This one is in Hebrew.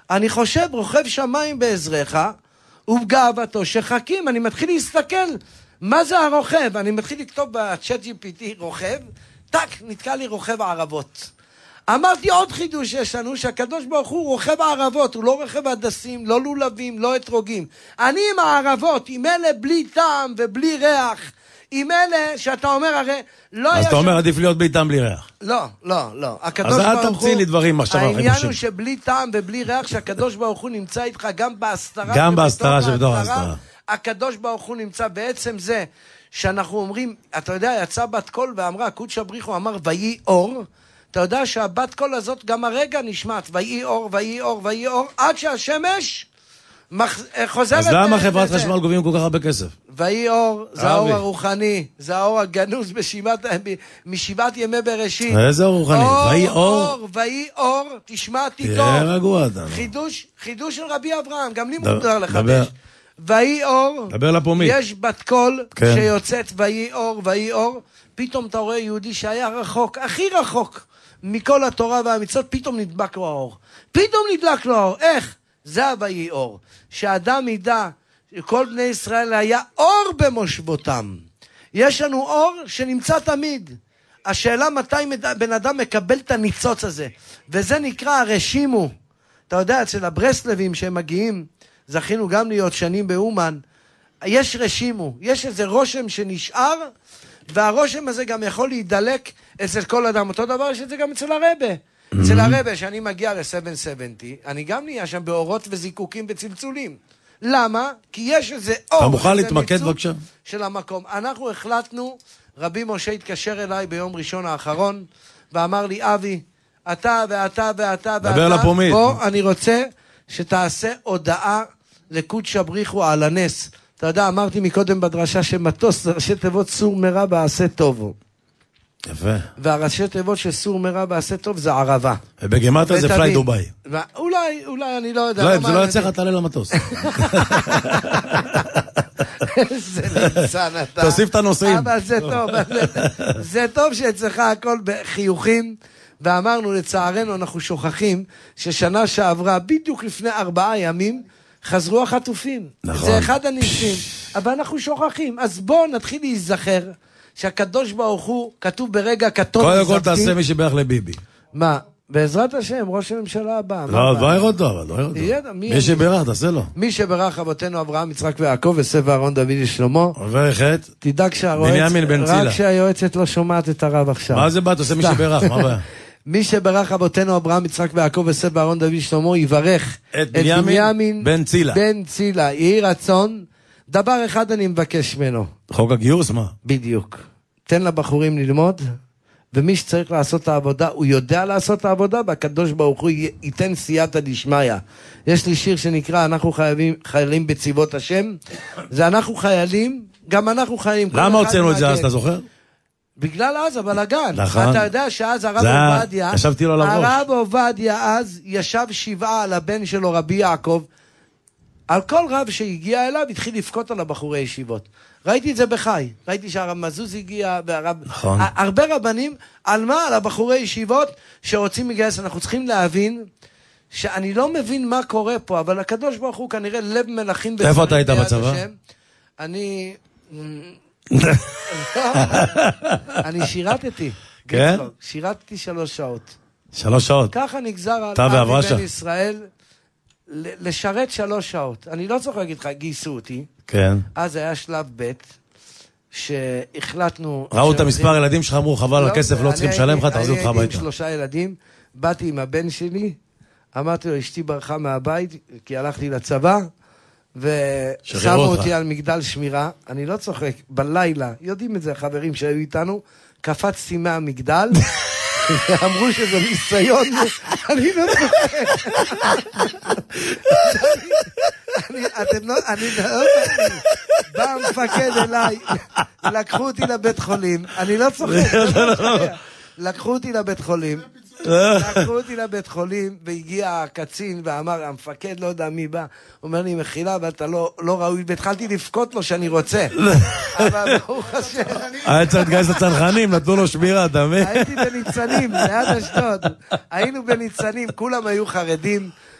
אני חושב, רוכב שמיים בעזרך, ובגאוותו שחכים, אני מתחיל להסתכל, מה זה הרוכב? אני מתחיל לכתוב בצ'אט GPT רוכב, טק, נתקע לי רוכב הערבות. אמרתי עוד חידוש יש לנו, שהקדוש ברוך הוא רוכב הערבות, הוא לא רוכב הדסים, לא לולבים, לא אתרוגים. אני עם הערבות, עם אלה בלי טעם ובלי ריח, עם אלה שאתה אומר הרי, לא אז אתה אומר עדיף להיות בלי טעם בלי ריח. לא. אז אל תמציא לי דברים עכשיו. העניין הוא שבלי טעם ובלי ריח, שהקדוש ברוך הוא נמצא איתך גם בהסתרה. גם בהסתרה שבתוך ההסתרה. הקדוש ברוך הוא נמצא בעצם זה, שאנחנו אומרים, אתה יודע, יצא בת קול ואמרה, קודש הבריחו אמר, ויהי אור, אתה יודע שהבת קול הזאת גם הרגע נשמעת, ויהי אור, ויהי אור, ויהי אור, עד שהשמש חוזרת. אז למה חברת חשמל גובים כל כך הרבה כסף? ויהי אור, זה האור הרוחני, זה האור הגנוז משבעת ימי בראשית. איזה אור רוחני? ויהי אור? ויהי אור, תשמע טוב. תהיה רגוע, אתה. חידוש של רבי אברהם, גם לי מותר לחדש. ויהי אור, יש בת קול שיוצאת ויהי אור, ויהי אור, פתאום אתה רואה יהודי שהיה רחוק, הכי רחוק מכל התורה והמצוות, פתאום נדבק לו האור. פתאום נדלק לו האור. איך? זה ויהי אור. שאדם ידע, כל בני ישראל היה אור במושבותם. יש לנו אור שנמצא תמיד. השאלה מתי בן אדם מקבל את הניצוץ הזה. וזה נקרא הרשימו. אתה יודע, אצל הברסלבים שהם מגיעים, זכינו גם להיות שנים באומן, יש רשימו, יש איזה רושם שנשאר, והרושם הזה גם יכול להידלק אצל כל אדם. אותו דבר יש את זה גם אצל הרבה. אצל הרבה, שאני מגיע ל-770, אני גם נהיה שם באורות וזיקוקים וצלצולים. למה? כי יש איזה אור. אתה מוכן להתמקד בבקשה? של המקום. אנחנו החלטנו, רבי משה התקשר אליי ביום ראשון האחרון, ואמר לי, אבי, אתה ואתה ואתה ואתה, בוא, אני רוצה שתעשה הודעה לקודש הבריחו על הנס. אתה יודע, אמרתי מקודם בדרשה שמטוס, ראשי תיבות סור מרע בעשה טוב. יפה. והראשי תיבות של סור מרע בעשה טוב זה ערבה. ובגמטה זה פליי דוביי. אולי, אני לא יודע. לא, זה לא יצא לך תעלה למטוס. איזה ליצן אתה. תוסיף את הנושאים. אבל זה טוב. זה טוב שאצלך הכל בחיוכים. ואמרנו, לצערנו, אנחנו שוכחים ששנה שעברה, בדיוק לפני 4 ימים, חזרו החטופים. נכון. זה אחד הניסים. אבל אנחנו שוכחים. אז בואו נתחיל להיזכר שהקדוש ברוך הוא כתוב ברגע כתוב. קודם כל תעשה מי שברך לביבי. מה? בעזרת השם, ראש הממשלה הבא. לא, לא ירד אותו, אבל לא ירד אותו. מי שברך, תעשה לו. מי שברך אבותינו אברהם, יצחק ויעקב, יוסף ואהרון דוד ושלמה. עובר חטא. תדאג רק שהיועצת לא שומעת את הרב עכשיו. מה זה בא? תעשה מי שברך, מה הבעיה? מי שברך אבותינו אברהם, יצחק ויעקב, יוסף ואהרון דוד ושלמה, יברך את בנימין בן צילה. בן צילה. יהי רצון. דבר אחד אני מבקש ממנו. חוק הגיוס, מה? בדיוק. תן לבחורים ללמוד, ומי שצריך לעשות את העבודה, הוא יודע לעשות את העבודה, והקדוש ברוך הוא ייתן סייעתא דשמיא. יש לי שיר שנקרא, אנחנו חיילים בצבאות השם, זה אנחנו חיילים, גם אנחנו חיילים. למה הוצאנו את זה אז, אתה זוכר? בגלל אז הבלגן. נכון. אתה יודע שאז הרב עובדיה, ישבתי לו לראש. הרב עובדיה אז ישב 7 על הבן שלו רבי יעקב, על כל רב שהגיע אליו התחיל לפקוט על הבחורי ישיבות. ראיתי את זה בחי, ראיתי שהרב מזוז הגיע, נכון. הרבה רבנים, על מה? על הבחורי ישיבות שרוצים לגייס. אנחנו צריכים להבין שאני לא מבין מה קורה פה, אבל הקדוש ברוך הוא כנראה לב מלכים. איפה אתה היית בצבא? אני שירתתי. כן? שירתתי 3 שעות. 3 שעות? ככה נגזר על אבי בן ישראל לשרת 3 שעות. אני לא צריך להגיד לך, גייסו אותי. כן. אז היה שלב ב' שהחלטנו... ראו את המספר ילדים שלך, אמרו חבל, הכסף לא צריכים לשלם לך, תחזור לך הביתה. אני הייתי עם 3 ילדים, באתי עם הבן שלי, אמרתי לו, אשתי ברחה מהבית, כי הלכתי לצבא, ושמו אותי על מגדל שמירה, אני לא צוחק, בלילה, יודעים את זה חברים שהיו איתנו, קפצתי מהמגדל, ואמרו שזה ניסיון, אני לא צוחק. אני בא המפקד אליי, לקחו אותי לבית חולים, אני לא צוחק, לקחו אותי לבית חולים, והגיע הקצין ואמר, המפקד לא יודע מי בא, אומר לי, מחילה, ואתה לא ראוי, והתחלתי לפקוט לו שאני רוצה. אבל ברוך השם. היה צריך לגייס לצנחנים, נתנו לו שמירה, אתה מבין? הייתי בניצנים, ליד אשדוד. היינו בניצנים, כולם היו חרדים,